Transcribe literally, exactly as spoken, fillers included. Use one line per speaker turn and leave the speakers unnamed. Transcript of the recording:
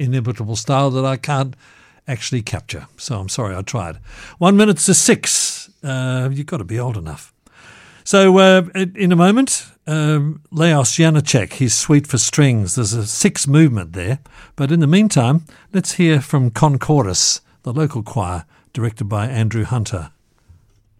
inimitable style that I can't actually capture. So I'm sorry, I tried. One minute to six. Uh, you've got to be old enough. So uh, in a moment, um, Leos Janicek, his Suite for Strings. There's a six movement there. But in the meantime, let's hear from Concordus, the local choir, directed by Andrew Hunter.